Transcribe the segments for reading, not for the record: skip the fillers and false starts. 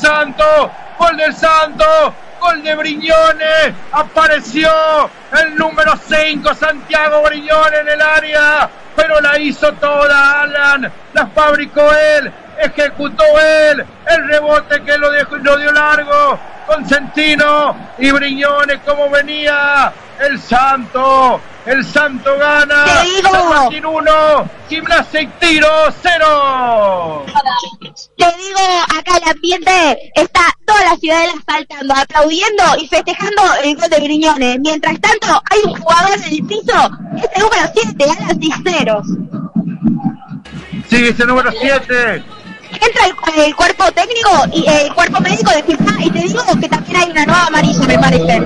Santo, gol del Santo, gol de Brignone, apareció el número 5, Santiago Brignone en el área, pero la hizo toda Alan, la fabricó él, ejecutó él, el rebote que lo dio largo, Consentino y Brignone como venía, el Santo gana, San Martín 1, Gimnasia y Tiro 0. Te digo, acá el ambiente está toda la ciudadela saltando, aplaudiendo y festejando el gol de Brignone. Mientras tanto, hay un jugador en el piso, este número 7, Alan Cisneros. Sí, ese número 7. Entra el cuerpo técnico y el cuerpo médico de FIFA y te digo que también hay una nueva amarilla, me parece.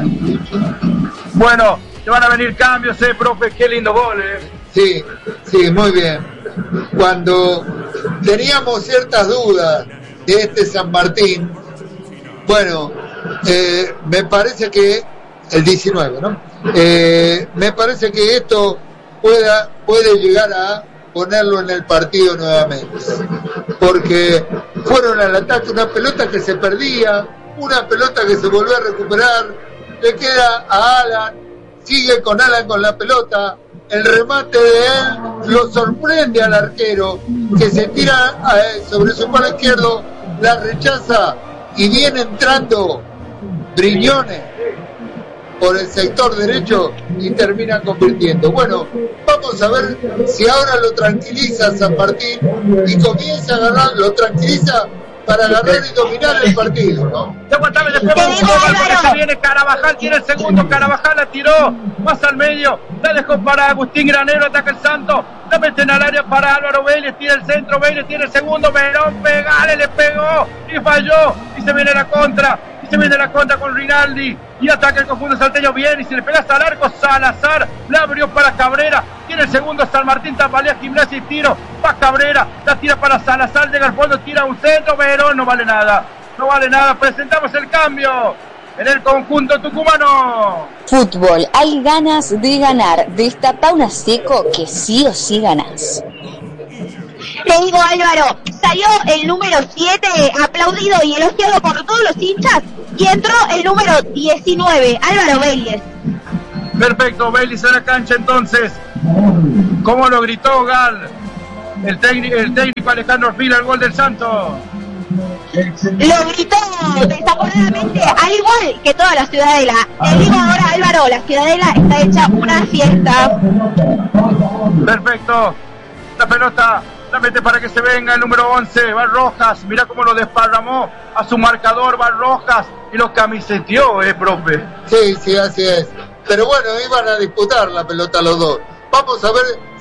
Bueno, te van a venir cambios, profe, qué lindo gol, Sí, muy bien. Cuando teníamos ciertas dudas de este San Martín, bueno, me parece que el 19, ¿no? Me parece que esto puede llegar a ponerlo en el partido nuevamente, porque fueron al ataque, una pelota que se perdía, una pelota que se volvió a recuperar, le queda a Alan, sigue con Alan con la pelota, el remate de él lo sorprende al arquero, que se tira sobre su palo izquierdo, la rechaza y viene entrando Brignone por el sector derecho y termina convirtiendo. Bueno, vamos a ver si ahora lo tranquiliza San Martín y comienza a ganar, lo tranquiliza para agarrar y dominar el partido, ¿no? Aguantame, después vamos a jugar porque se viene Carabajal, tiene el segundo, Carabajal la tiró, más al medio, la dejó para Agustín Granero, ataca el Santo, la meten al área para Álvaro Vélez, tira el centro, Vélez tiene el segundo, Verón, pegale, le pegó y falló, y se viene la contra con Rinaldi, y ataca el conjunto salteño bien, y se le pega hasta el arco, Salazar, la abrió para Cabrera, tiene el segundo San Martín, Tapalea, Gimnasia y Tiro, va Cabrera, la tira para Salazar, llega al fondo, tira un centro, Verón, no vale nada, presentamos el cambio en el conjunto tucumano. Fútbol, hay ganas de ganar, destapa una seco que sí o sí ganás. Te digo, Álvaro, salió el número 7 aplaudido y elogiado por todos los hinchas y entró el número 19, Álvaro Vélez. Perfecto, Vélez a la cancha entonces. ¿Cómo lo gritó Gal? El técnico Alejandro Orfila, el gol del Santo. Lo gritó desaforadamente, al igual que toda la ciudadela. Te digo ahora, Álvaro, la ciudadela está hecha una fiesta. Perfecto. La pelota la mete para que se venga el número 11, Val Rojas. Mira cómo lo desparramó a su marcador Val Rojas y lo camiseteó, profe. Sí, así es. Pero bueno, iban a disputar la pelota los dos. Vamos a ver